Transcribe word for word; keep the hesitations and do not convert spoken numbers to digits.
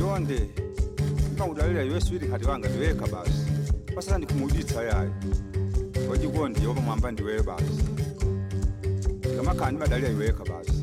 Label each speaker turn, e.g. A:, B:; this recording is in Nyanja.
A: Konde ngikudlalela yeswidi khati wanga ndiweka basi pasana ndikumuditsa yayi wajikonde yoba mwamba ndiwe basi kama khani badalira iweka basi